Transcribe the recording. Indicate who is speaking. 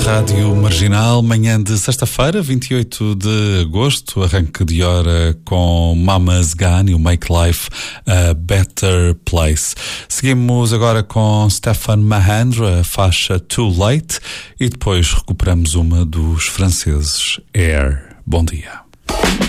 Speaker 1: Rádio Marginal, manhã de sexta-feira, 28 de agosto, arranque de hora com Mama's Gun e o Make Life a Better Place. Seguimos agora com Stefan Mahandra, a faixa Too Late, e depois recuperamos uma dos franceses, Air. Bom dia.